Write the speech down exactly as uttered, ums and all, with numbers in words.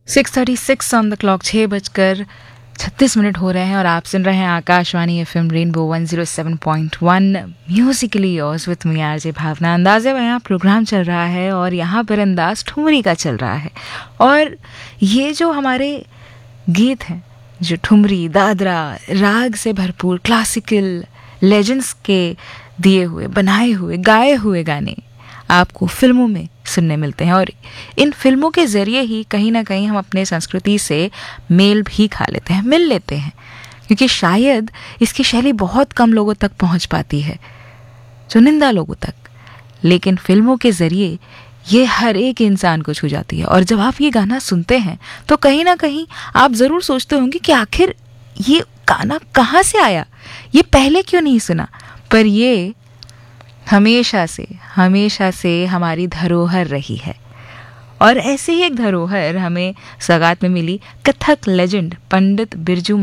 Six thirty six on the clock, छः बजकर छत्तीस मिनट हो रहे हैं और आप सुन रहे हैं Akashvani FM rainbow one zero seven point one Musically yours with me RJ भावना। अंदाज़े बयां प्रोग्राम चल रहा है और यहाँ पर अंदाज ठुमरी का चल रहा है। और ये जो हमारे गीत हैं, जो ठुमरी दादरा राग से भरपूर क्लासिकल लेजेंड्स के दिए हुए, बनाए हुए, गाए हुए गाने आपको फिल्मों में सुनने मिलते हैं। और इन फिल्मों के ज़रिए ही कहीं ना कहीं हम अपने संस्कृति से मेल भी खा लेते हैं, मिल लेते हैं, क्योंकि शायद इसकी शैली बहुत कम लोगों तक पहुंच पाती है, चुनिंदा लोगों तक, लेकिन फिल्मों के ज़रिए ये हर एक इंसान को छू जाती है। और जब आप ये गाना सुनते हैं तो कहीं ना कहीं आप ज़रूर सोचते होंगे कि आखिर ये गाना कहाँ से आया, ये पहले क्यों नहीं सुना। पर ये हमेशा से हमेशा से हमारी धरोहर रही है। और ऐसे ही एक धरोहर हमें सौगात में मिली कथक लेजेंड पंडित बिरजू